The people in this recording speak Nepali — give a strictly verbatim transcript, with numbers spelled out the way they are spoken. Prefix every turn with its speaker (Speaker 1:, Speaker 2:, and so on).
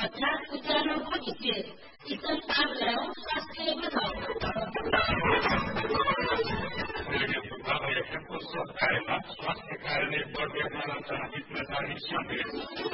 Speaker 1: अर्थात् उच्चारण पनि के एकदम ताललाई हो शास्त्रीय छ
Speaker 2: स्वास्थ्य कार्यालय बढ्ने मानव हितमा जाने सन्देश